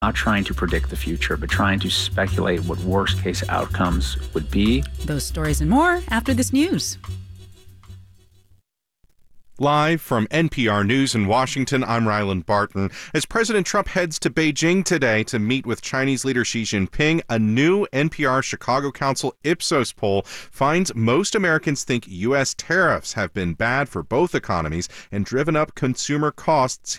Not trying to predict the future, but trying to speculate what worst-case outcomes would be. Those stories and more after this news. Live from NPR News in Washington, I'm Ryland Barton. As President Trump heads to Beijing today to meet with Chinese leader Xi Jinping, a new NPR Chicago Council Ipsos poll finds most Americans think U.S. tariffs have been bad for both economies and driven up consumer costs